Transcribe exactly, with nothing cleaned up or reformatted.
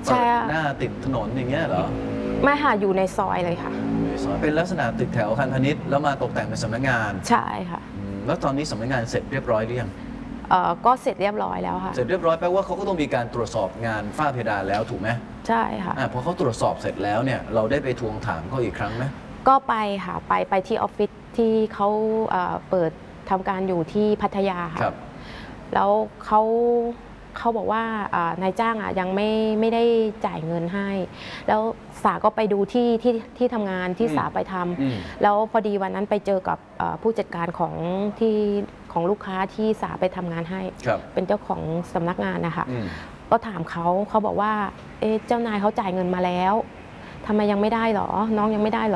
ใช่หน้าติดถนนอย่างเงี้ยเหรอไม่ค่ะอยู่ในซอยเลยค่ะในซอยเป็นลักษณะตึกแถวอาคารพาณิชย์แล้วมาตกแต่งเป็นสำนักงานใช่ค่ะแล้วตอนนี้สำนักงานเสร็จเรียบร้อยหรือยังเออก็เสร็จเรียบร้อยแล้วค่ะเสร็จเรียบร้อยแปลว่าเขาก็ต้องมีการตรวจสอบงานฝ้าเพดานแล้วถูกไหมใช่ค่ะพอเขาตรวจสอบเสร็จแล้วเนี่ยเราได้ไปทวงถามเขาอีกครั้งไหมก็ไปค่ะไปไปที่ออฟฟิศที่เขาเปิดทำการอยู่ที่พัทยาค่ะแล้วเขาเขาบอกว่านายจ้างอ่ะยังไม่ไม่ได้จ่ายเงินให้แล้วสาก็ไปดูที่ที่ที่ทำงานที่สาไปทำแล้วพอดีวันนั้นไปเจอกับผู้จัดการของที่ของลูกค้าที่สาไปทำงานให้เป็นเจ้าของสำนักงานนะคะก็ถามเขาเขาบอกว่าเอ๊ะเจ้านายเขาจ่ายเงินมาแล้วทำไมยังไม่ได้หรอน้องยังไม่ได้หรอ